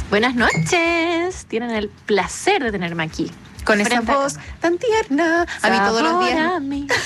Buenas noches. Tienen el placer de tenerme aquí. Con esa voz tan tierna. A mí todos los días.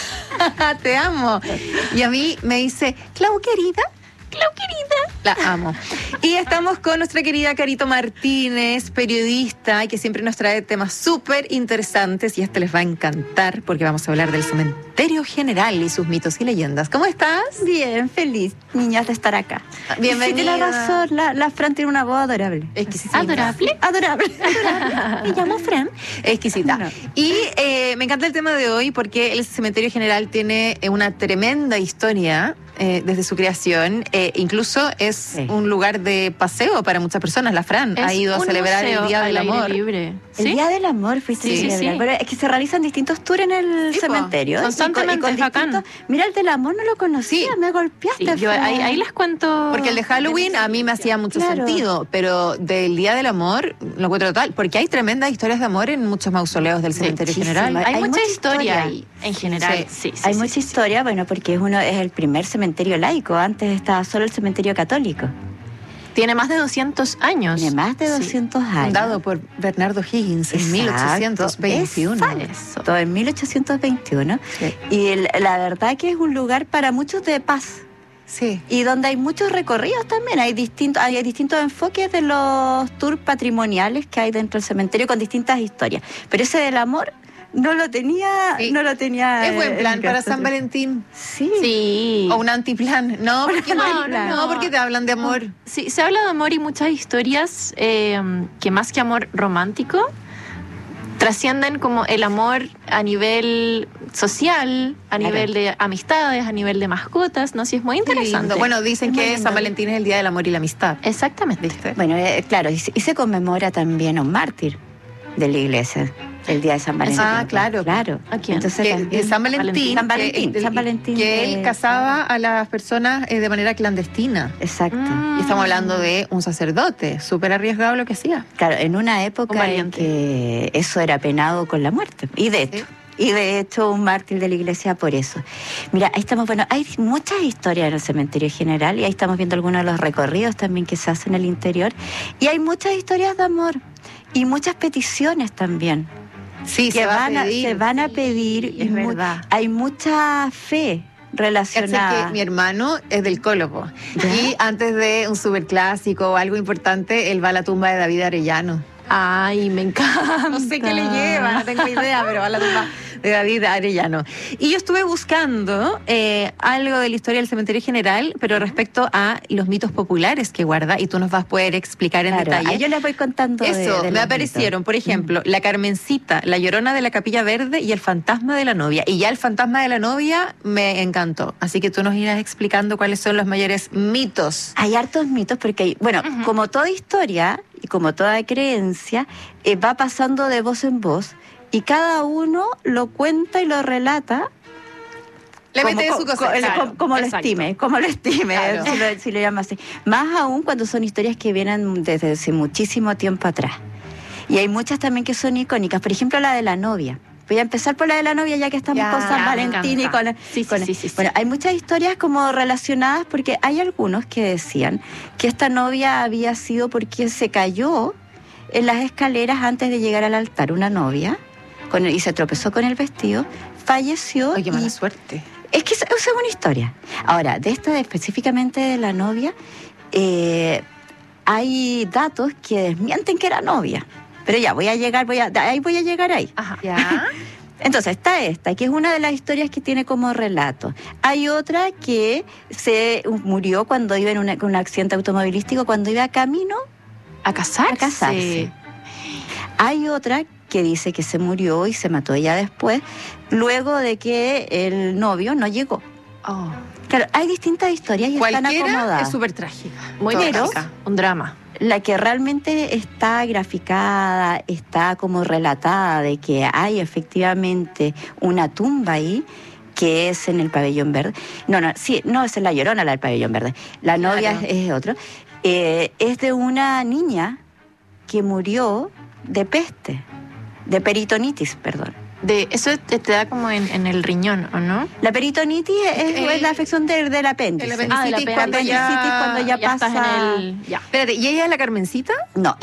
Te amo. Y a mí me dice, Clau querida. Clau querida. La amo. Y estamos con nuestra querida Carito Martínez, periodista, que siempre nos trae temas súper interesantes. Y este les va a encantar porque vamos a hablar del Cementerio General y sus mitos y leyendas. ¿Cómo estás? Bien, feliz, niñas, de estar acá. Bienvenida. Sí, tiene razón, la Fran tiene una voz adorable. Exquisita. ¿Adorable? Adorable. Me llamo Fran. Exquisita. No. Y me encanta el tema de hoy porque el Cementerio General tiene una tremenda historia desde su creación. Incluso es un lugar de paseo para muchas personas. La Fran ha ido a celebrar el Día del Amor. Libre. ¿Sí? El Día del Amor fuiste a celebrar. Pero es que se realizan distintos tours en el cementerio. Constantemente, es bacán. Mira, el del amor no lo conocía, me golpeaste. Sí, yo ahí les cuento. Porque el de Halloween a mí me hacía mucho sentido, pero del Día del Amor lo encuentro total, porque hay tremendas historias de amor en muchos mausoleos del Cementerio General. Hay mucha historia ahí, en general. Hay mucha historia, bueno, porque es el primer cementerio laico. Antes estaba solo el cementerio católico. Tiene más de 200 años. Tiene más de 200 años. Fundado por Bernardo Higgins en 1821. Todo en 1821. Sí. Y la verdad que es un lugar para muchos de paz. Sí. Y donde hay muchos recorridos también. Hay distintos enfoques de los tours patrimoniales que hay dentro del cementerio con distintas historias. Pero ese del amor no lo tenía. Es buen plan para San Valentín. Sí. O un antiplan. No, porque no, porque te hablan de amor. Sí, se habla de amor y muchas historias que más que amor romántico trascienden como el amor a nivel social, a nivel de amistades, a nivel de mascotas, ¿no? Sí, es muy interesante. Bueno, dicen que San Valentín es el Día del Amor y la Amistad. Exactamente. ¿Viste? Bueno, claro, y se conmemora también a un mártir de la iglesia. El día de San Valentín. Ah, claro. ¿A quién? Entonces, San Valentín. Que él casaba a las personas de manera clandestina. Exacto. Y estamos hablando de un sacerdote, súper arriesgado lo que hacía. Claro, en una época en que eso era penado con la muerte. Y de hecho, un mártir de la iglesia por eso. Mira, ahí estamos, bueno, hay muchas historias en el Cementerio General y ahí estamos viendo algunos de los recorridos también que se hacen en el interior. Y hay muchas historias de amor y muchas peticiones también. Sí, se van a pedir. Es verdad. Hay mucha fe relacionada. Que mi hermano es del Cólopo. Y antes de un superclásico o algo importante, él va a la tumba de David Arellano. Ay, me encanta. No sé qué le lleva, no tengo idea, pero va a la tumba de David Arellano. Y yo estuve buscando algo de la historia del Cementerio General, pero respecto a los mitos populares que guarda, y tú nos vas a poder explicar en detalle. Yo les voy contando. Eso, me aparecieron, mitos. Por ejemplo, la Carmencita, la Llorona de la Capilla Verde y el Fantasma de la Novia. Y ya el Fantasma de la Novia me encantó. Así que tú nos irás explicando cuáles son los mayores mitos. Hay hartos mitos porque, como toda historia y como toda creencia, va pasando de voz en voz. Y cada uno lo cuenta y lo relata. Le mete su cosa. Como lo estime, claro. si lo llama así. Más aún cuando son historias que vienen desde hace muchísimo tiempo atrás. Y hay muchas también que son icónicas. Por ejemplo, la de la novia. Voy a empezar por la de la novia ya que estamos con San Valentín y con... Sí. Bueno, hay muchas historias como relacionadas porque hay algunos que decían que esta novia había sido porque se cayó en las escaleras antes de llegar al altar. Una novia... y se tropezó con el vestido, falleció. Ay, qué mala suerte. Es que esa es una historia. Ahora, de esta específicamente de la novia, hay datos que desmienten que era novia. Pero ya, voy a llegar ahí. Ajá. ¿Ya? Entonces, está esta, que es una de las historias que tiene como relato. Hay otra que se murió cuando iba en un accidente automovilístico, cuando iba camino a casarse. A casarse. Hay otra que dice que se murió y se mató ella después, luego de que el novio no llegó. Oh. Claro, hay distintas historias y están acomodadas. Es súper trágica. Muy trágica. Un drama. La que realmente está graficada, está como relatada de que hay efectivamente una tumba ahí, que es en el Pabellón Verde. No es en La Llorona, la del Pabellón Verde. La novia es otro. Es de una niña que murió de peste. De peritonitis, perdón. Eso te da como en el riñón, ¿o no? La peritonitis es la afección del apéndice. El apendicitis, cuando ya pasa... Estás en el... Espérate, ¿y ella es la Carmencita? No,